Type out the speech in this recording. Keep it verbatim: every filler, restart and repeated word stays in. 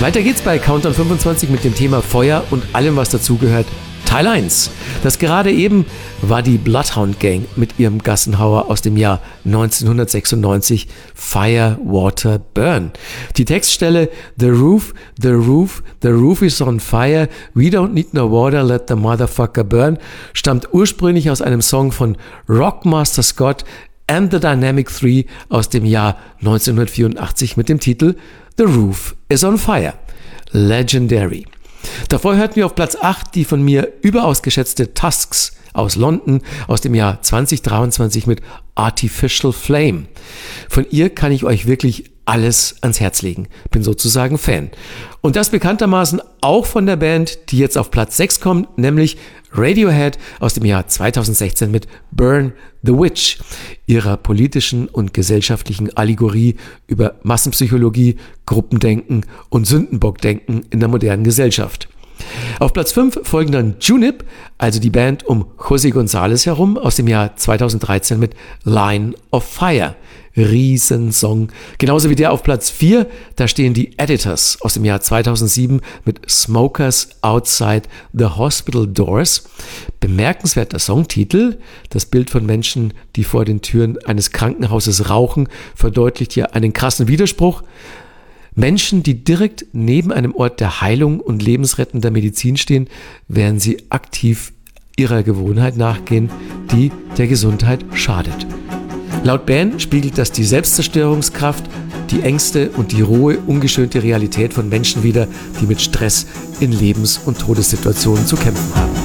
Weiter geht's bei Countdown fünfundzwanzig mit dem Thema Feuer und allem, was dazugehört. Teil eins. Das gerade eben war die Bloodhound Gang mit ihrem Gassenhauer aus dem Jahr neunzehnhundertsechsundneunzig, Fire, Water, Burn. Die Textstelle The roof, the roof, the roof is on fire, we don't need no water, let the motherfucker burn stammt ursprünglich aus einem Song von Rockmaster Scott and the Dynamic Three aus dem Jahr neunzehnhundertvierundachtzig mit dem Titel The Roof is on Fire. Legendary. Davor hörten wir auf Platz acht die von mir überaus geschätzte Tusks aus London aus dem Jahr zweitausenddreiundzwanzig mit Artificial Flame. Von ihr kann ich euch wirklich alles ans Herz legen. Bin sozusagen Fan. Und das bekanntermaßen auch von der Band, die jetzt auf Platz sechs kommt, nämlich Radiohead aus dem Jahr zweitausendsechzehn mit Burn the Witch, ihrer politischen und gesellschaftlichen Allegorie über Massenpsychologie, Gruppendenken und Sündenbockdenken in der modernen Gesellschaft. Auf Platz fünf folgen dann Junip, also die Band um José González herum, aus dem Jahr zweitausenddreizehn mit Line of Fire. Riesensong. Genauso wie der auf Platz vier, da stehen die Editors aus dem Jahr zweitausendsieben mit Smokers Outside the Hospital Doors. Bemerkenswerter Songtitel. Das Bild von Menschen, die vor den Türen eines Krankenhauses rauchen, verdeutlicht hier einen krassen Widerspruch. Menschen, die direkt neben einem Ort der Heilung und lebensrettender Medizin stehen, während sie aktiv ihrer Gewohnheit nachgehen, die der Gesundheit schadet. Laut Band spiegelt das die Selbstzerstörungskraft, die Ängste und die rohe, ungeschönte Realität von Menschen wider, die mit Stress in Lebens- und Todessituationen zu kämpfen haben.